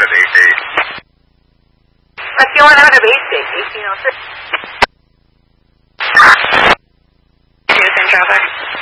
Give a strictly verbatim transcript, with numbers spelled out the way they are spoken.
eight eight. Let's go on out of eight eighteen oh six. He was in traffic.